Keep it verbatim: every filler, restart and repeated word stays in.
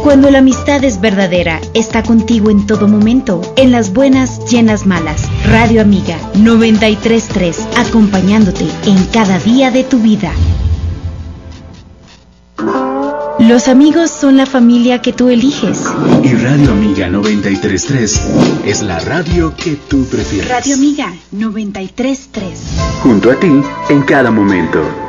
Cuando la amistad es verdadera, está contigo en todo momento, en las buenas y en las malas. Radio Amiga noventa y tres punto tres, acompañándote en cada día de tu vida. Los amigos son la familia que tú eliges. Y Radio Amiga noventa y tres punto tres es la radio que tú prefieres. Radio Amiga noventa y tres punto tres. Junto a ti en cada momento.